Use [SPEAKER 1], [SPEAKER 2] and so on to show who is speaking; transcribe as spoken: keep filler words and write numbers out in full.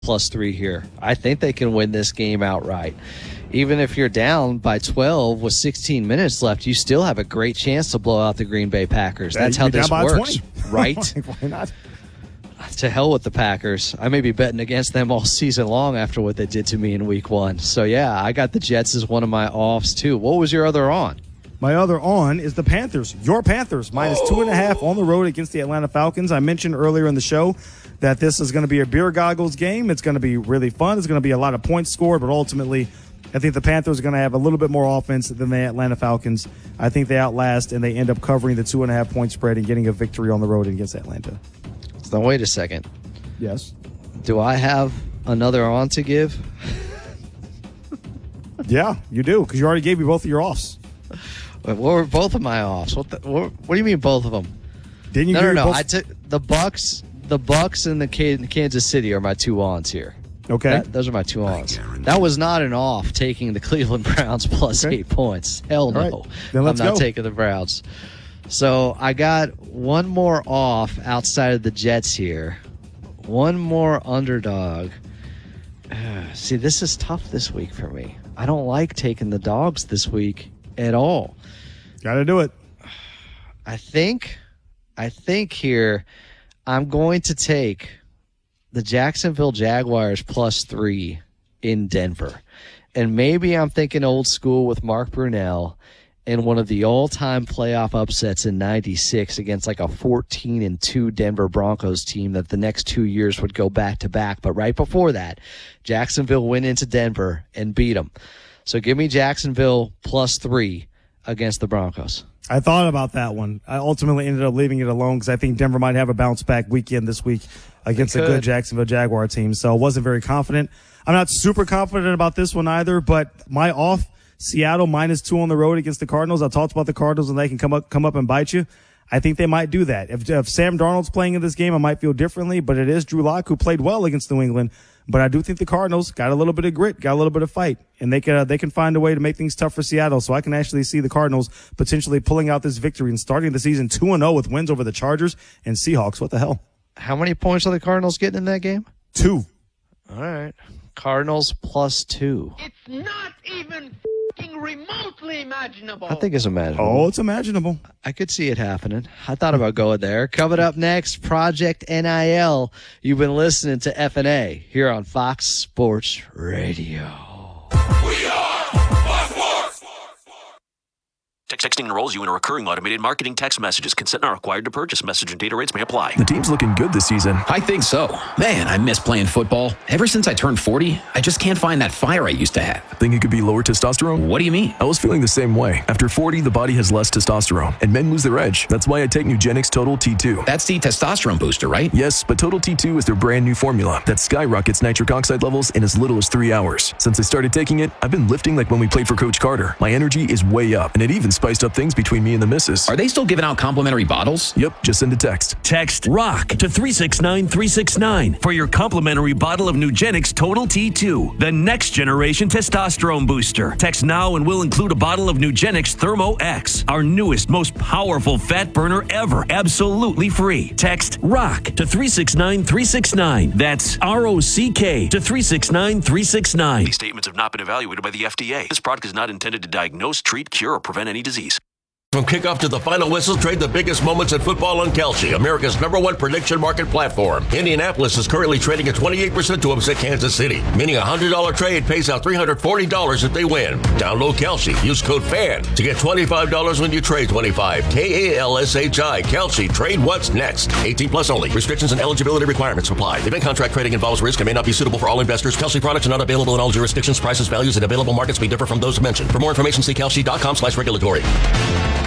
[SPEAKER 1] plus three here. I think they can win this game outright. Even if you're down by twelve with sixteen minutes left, you still have a great chance to blow out the Green Bay Packers. That's how this works, right?
[SPEAKER 2] Why not?
[SPEAKER 1] To hell with the Packers. I may be betting against them all season long after what they did to me in week one. So, yeah, I got the Jets as one of my offs, too. What was your other on?
[SPEAKER 2] My other on is the Panthers. Your Panthers, minus oh. two and a half on the road against the Atlanta Falcons. I mentioned earlier in the show that this is going to be a beer goggles game. It's going to be really fun. It's going to be a lot of points scored, but ultimately I think the Panthers are going to have a little bit more offense than the Atlanta Falcons. I think they outlast, and they end up covering the two and a half point spread and getting a victory on the road against Atlanta.
[SPEAKER 1] So wait a second.
[SPEAKER 2] Yes.
[SPEAKER 1] Do I have another on to give?
[SPEAKER 2] Yeah, you do, because you already gave me both of your offs.
[SPEAKER 1] Wait, what were both of my offs? What, the, what, what do you mean both of them?
[SPEAKER 2] Didn't you?
[SPEAKER 1] No, no, no.
[SPEAKER 2] Both?
[SPEAKER 1] I took the Bucks. The Bucks and the Kansas City are my two ons here.
[SPEAKER 2] Okay,
[SPEAKER 1] that, those are my two ons. That was not an off taking the Cleveland Browns plus okay. eight points. Hell no,
[SPEAKER 2] right. Then let's
[SPEAKER 1] I'm not
[SPEAKER 2] go.
[SPEAKER 1] taking the Browns. So I got one more off outside of the Jets here. One more underdog. Uh, see, this is tough this week for me. I don't like taking the dogs this week at all.
[SPEAKER 2] Got to do it.
[SPEAKER 1] I think, I think here I'm going to take the Jacksonville Jaguars plus three in Denver. And maybe I'm thinking old school with Mark Brunell in one of the all-time playoff upsets in ninety-six against like a fourteen and two Denver Broncos team that the next two years would go back-to-back. But right before that, Jacksonville went into Denver and beat them. So give me Jacksonville plus three against the Broncos.
[SPEAKER 2] I thought about that one. I ultimately ended up leaving it alone because I think Denver might have a bounce-back weekend this week against a good Jacksonville Jaguar team. So I wasn't very confident. I'm not super confident about this one either, but my off, Seattle minus two on the road against the Cardinals. I talked about the Cardinals and they can come up, come up and bite you. I think they might do that. If, if Sam Darnold's playing in this game, I might feel differently, but it is Drew Lock who played well against New England. But I do think the Cardinals got a little bit of grit, got a little bit of fight, and they can, uh, they can find a way to make things tough for Seattle. So I can actually see the Cardinals potentially pulling out this victory and starting the season two and oh with wins over the Chargers and Seahawks. What the hell?
[SPEAKER 1] How many points are the Cardinals getting in that game?
[SPEAKER 2] Two.
[SPEAKER 1] All right. Cardinals plus two.
[SPEAKER 3] It's not even f***ing remotely imaginable.
[SPEAKER 1] I think it's imaginable.
[SPEAKER 2] Oh, it's imaginable.
[SPEAKER 1] I could see it happening. I thought about going there. Coming up next, Project N I L. You've been listening to F N A here on Fox Sports Radio.
[SPEAKER 4] We are Fox Sports.
[SPEAKER 5] Texting enrolls you in a recurring automated marketing text messages. Consent not required to purchase. Message and data rates may apply.
[SPEAKER 6] The team's looking good this season.
[SPEAKER 7] I think so. Man, I miss playing football. Ever since I turned forty, I just can't find that fire I used to have.
[SPEAKER 6] Think it could be lower testosterone?
[SPEAKER 7] What do you mean?
[SPEAKER 6] I was feeling the same way. After forty, the body has less testosterone, and men lose their edge. That's why I take Nugenix Total T two.
[SPEAKER 7] That's the testosterone booster, right?
[SPEAKER 6] Yes, but Total T two is their brand new formula that skyrockets nitric oxide levels in as little as three hours. Since I started taking it, I've been lifting like when we played for Coach Carter. My energy is way up, and it even spiced up things between me and the missus.
[SPEAKER 7] Are they still giving out complimentary bottles?
[SPEAKER 6] Yep, just send a text.
[SPEAKER 8] Text ROCK to three six nine three six nine for your complimentary bottle of Nugenix Total T two, the next generation testosterone booster. Text now and we'll include a bottle of Nugenix Thermo X, our newest, most powerful fat burner ever, absolutely free. Text ROCK to three six nine three six nine. That's R O C K to three six nine three six nine.
[SPEAKER 5] These statements have not been evaluated by the F D A. This product is not intended to diagnose, treat, cure, or prevent any disease.
[SPEAKER 4] From kickoff to the final whistle, trade the biggest moments in football on Kalshi, America's number one prediction market platform. Indianapolis is currently trading at twenty-eight percent to upset Kansas City, meaning a one hundred dollars trade pays out three hundred forty dollars if they win. Download Kalshi. Use code FAN to get twenty-five dollars when you trade twenty-five. K A L S H I. Kalshi. Trade what's next. eighteen plus only. Restrictions and eligibility requirements apply. Event contract trading involves risk and may not be suitable for all investors. Kalshi products are not available in all jurisdictions. Prices, values, and available markets may differ from those mentioned. For more information, see Kalshi dot com slash regulatory.